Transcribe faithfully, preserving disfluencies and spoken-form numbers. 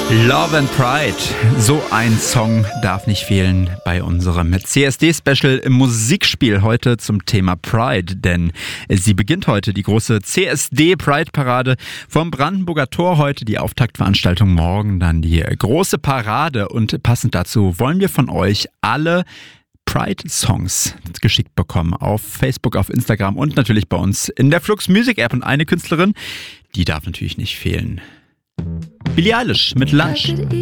Love and Pride, so ein Song darf nicht fehlen bei unserem C S D-Special im Musikspiel heute zum Thema Pride, denn sie beginnt heute, die große C S D-Pride-Parade vom Brandenburger Tor, heute die Auftaktveranstaltung, morgen dann die große Parade und passend dazu wollen wir von euch alle Pride-Songs geschickt bekommen auf Facebook, auf Instagram und natürlich bei uns in der Flux Music App und eine Künstlerin, die darf natürlich nicht fehlen. Billie Eilish mit Lunch.